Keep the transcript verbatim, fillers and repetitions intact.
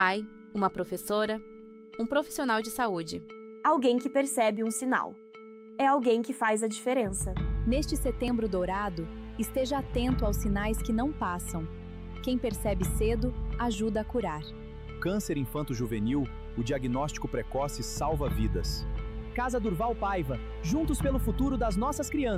pai, uma professora, um profissional de saúde. Alguém que percebe um sinal. É alguém que faz a diferença. Neste Setembro Dourado, esteja atento aos sinais que não passam. Quem percebe cedo, ajuda a curar. Câncer infanto-juvenil, o diagnóstico precoce salva vidas. Casa Durval Paiva, juntos pelo futuro das nossas crianças.